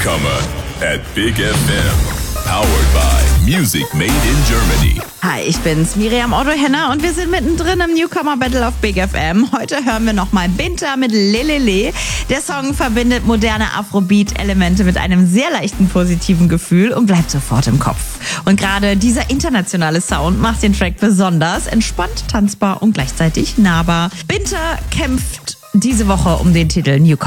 Newcomer at Big FM. Powered by Music Made in Germany. Hi, ich bin's, Miriam Otto-Henner und wir sind mittendrin im Newcomer Battle auf Big FM. Heute hören wir nochmal Binta mit Lelele. Der Song verbindet moderne Afrobeat-Elemente mit einem sehr leichten positiven Gefühl und bleibt sofort im Kopf. Und gerade dieser internationale Sound macht den Track besonders entspannt, tanzbar und gleichzeitig nahbar. Binta kämpft diese Woche um den Titel Newcomer.